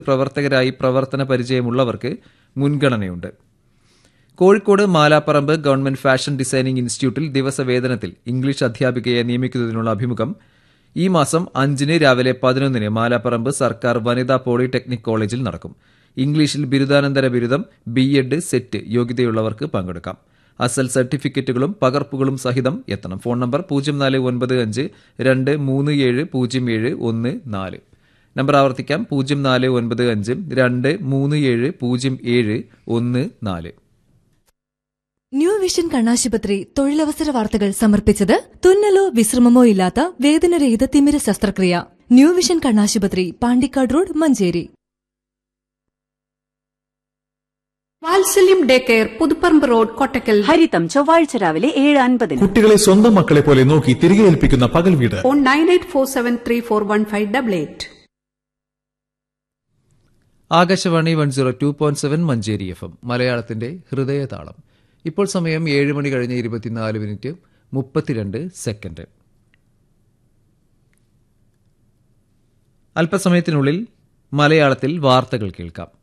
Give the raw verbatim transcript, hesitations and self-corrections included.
പ്രവർത്തകരായി പ്രവർത്തന പരിചയമുള്ളവർക്ക് മുൻഗണനയുണ്ട്. Kozhikode Malapparamba government fashion designing ഇൻസ്റ്റിറ്റ്യൂട്ടിൽ ദിവസവേതനത്തിൽ English അധ്യാപികയെ നിയമിക്കുന്നതിനുള്ള അഭിമുഖം ഈ മാസം അഞ്ചിന് രാവിലെ പതിനൊന്നിന് മാലാപ്പറമ്പ് സർക്കാർ വനിതാ പോളിടെക്നിക് കോളേജിൽ നടക്കും. ഇംഗ്ലീഷിൽ ബിരുദാനന്തര ബിരുദം, ബി എഡ്, സെറ്റ് യോഗ്യതയുള്ളവർക്ക് പങ്കെടുക്കാം. അസൽ സർട്ടിഫിക്കറ്റുകളും പകർപ്പുകളും സഹിതം എത്തണം. ഫോൺ നമ്പർ പൂജ്യം നാല് ഒൻപത് അഞ്ച് രണ്ട് മൂന്ന് ഏഴ് പൂജ്യം ഏഴ് ഒന്ന് നാല്. നമ്പർ ആവർത്തിക്കാം, പൂജ്യം നാല് ഒൻപത് അഞ്ച് രണ്ട് മൂന്ന് ഏഴ് പൂജ്യം ഏഴ് ഒന്ന് നാല്. ന്യൂ വിഷൻ കണ്ണാശുപത്രി തൊഴിലവസര വാർത്തകൾ സമർപ്പിച്ചത് തുന്നലോ വിശ്രമമോ ഇല്ലാത്ത വേദനരഹിത തിമിര ശസ്ത്രക്രിയ. ന്യൂ വിഷൻ കണ്ണാശുപത്രി, പാണ്ടിക്കാട് റോഡ്, മഞ്ചേരി. വാത്സല്യം day care, Puthuparamba road, Kottakkal. ഹരിതം ചൊവ്വാഴ്ച രാവിലെ ഏഴ് അൻപതിന്. കുട്ടികളെ സ്വന്തം മക്കളെ പോലെ നോക്കി തിരികെ ഏൽപ്പിക്കുന്ന പകൽ വീട്. Phone nine eight four seven three four one five double eight. Akashvani one zero two point seven Manjeri F M, മലയാളത്തിന്റെ ഹൃദയതാളം. ഇപ്പോൾ സമയം ഏഴ് മണി കഴിഞ്ഞ് ഇരുപത്തിനാല് മിനിറ്റ് മുപ്പത്തിരണ്ട് സെക്കൻഡ്. അല്പസമയത്തിനുള്ളിൽ മലയാളത്തിൽ വാർത്തകൾ കേൾക്കാം.